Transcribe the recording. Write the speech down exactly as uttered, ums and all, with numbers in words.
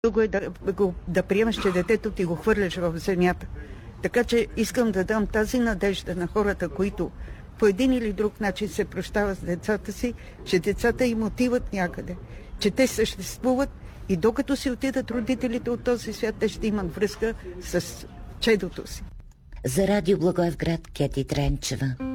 Друго е да, го, да приемаш, че детето ти го хвърляш в земята. Така че искам да дам тази надежда на хората, които по един или друг начин се прощават с децата си, че децата им отиват някъде, че те съществуват и докато си отидат родителите от този свят, те ще имат връзка с чедото си. За радио Благоевград, Кети Тренчева.